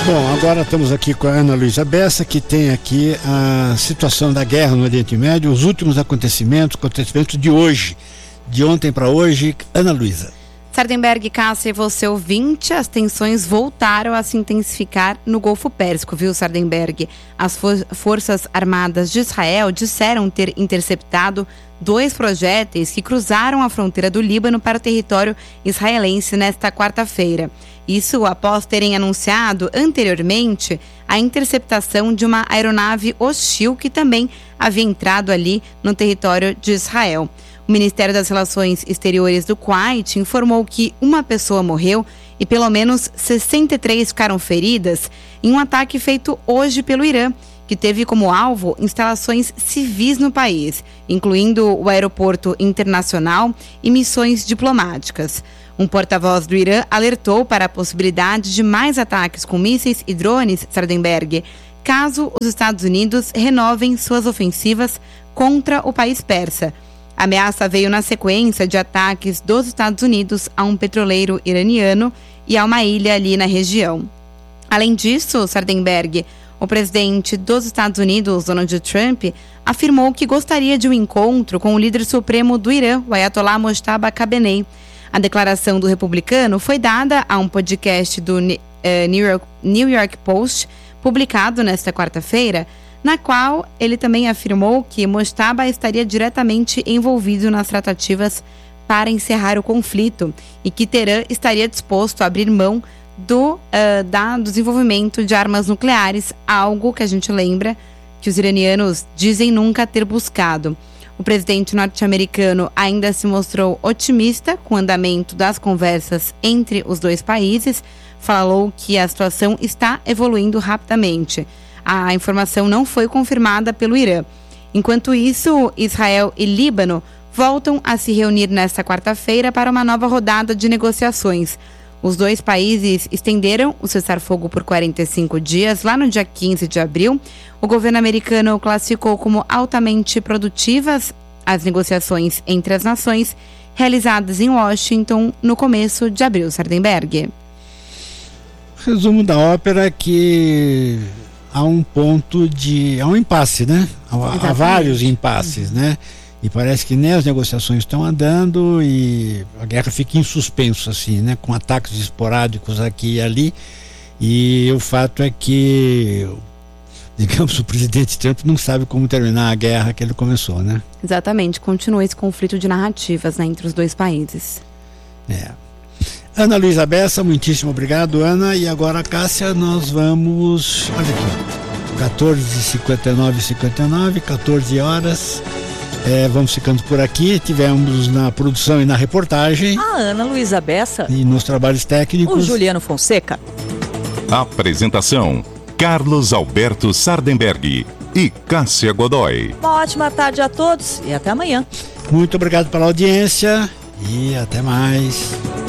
Bom, agora estamos aqui com a Ana Luísa Bessa, que tem aqui a situação da guerra no Oriente Médio, os últimos acontecimentos de hoje, de ontem para hoje. Ana Luísa. Sardenberg, Cássia e você ouvinte, as tensões voltaram a se intensificar no Golfo Pérsico, viu, Sardenberg? As Forças Armadas de Israel disseram ter interceptado 2 projéteis que cruzaram a fronteira do Líbano para o território israelense nesta quarta-feira. Isso após terem anunciado anteriormente a interceptação de uma aeronave hostil que também havia entrado ali no território de Israel. O Ministério das Relações Exteriores do Kuwait informou que uma pessoa morreu e pelo menos 63 ficaram feridas em um ataque feito hoje pelo Irã, que teve como alvo instalações civis no país, incluindo o aeroporto internacional e missões diplomáticas. Um porta-voz do Irã alertou para a possibilidade de mais ataques com mísseis e drones, Sardenberg, caso os Estados Unidos renovem suas ofensivas contra o país persa. A ameaça veio na sequência de ataques dos Estados Unidos a um petroleiro iraniano e a uma ilha ali na região. Além disso, Sardenberg, o presidente dos Estados Unidos, Donald Trump, afirmou que gostaria de um encontro com o líder supremo do Irã, o Ayatollah Mojtaba Khamenei. A declaração do republicano foi dada a um podcast do New York Post, publicado nesta quarta-feira, na qual ele também afirmou que Mojtaba estaria diretamente envolvido nas tratativas para encerrar o conflito e que Teherã estaria disposto a abrir mão do desenvolvimento de armas nucleares, algo que a gente lembra que os iranianos dizem nunca ter buscado. O presidente norte-americano ainda se mostrou otimista com o andamento das conversas entre os dois países, falou que a situação está evoluindo rapidamente. A informação não foi confirmada pelo Irã. Enquanto isso, Israel e Líbano voltam a se reunir nesta quarta-feira para uma nova rodada de negociações. Os dois países estenderam o cessar-fogo por 45 dias, lá no dia 15 de abril. O governo americano classificou como altamente produtivas as negociações entre as nações realizadas em Washington no começo de abril, Sardenberg. Resumo da ópera é que há um impasse, né? Há vários impasses, né? E parece que nem as negociações estão andando e a guerra fica em suspenso, assim, né? Com ataques esporádicos aqui e ali. E o fato é que, digamos, o presidente Trump não sabe como terminar a guerra que ele começou, né? Exatamente, continua esse conflito de narrativas, né, entre os dois países. Ana Luísa Bessa, muitíssimo obrigado, Ana. E agora, Cássia, nós vamos... Olha aqui, 14h59, 14 horas... vamos ficando por aqui. Tivemos na produção e na reportagem a Ana Luísa Bessa e nos trabalhos técnicos o Juliano Fonseca. Apresentação: Carlos Alberto Sardenberg e Cássia Godoy. Uma ótima tarde a todos e até amanhã. Muito obrigado pela audiência e até mais.